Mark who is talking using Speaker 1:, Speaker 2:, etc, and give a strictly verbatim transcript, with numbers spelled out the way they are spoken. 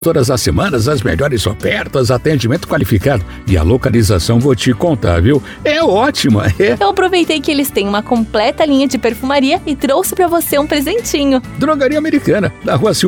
Speaker 1: Todas as semanas, as melhores ofertas, atendimento qualificado e a localização vou te contar, viu? É ótima, é.
Speaker 2: Eu aproveitei que eles têm uma completa linha de perfumaria e trouxe pra você um presentinho.
Speaker 1: Drogaria Americana, na Rua Silva.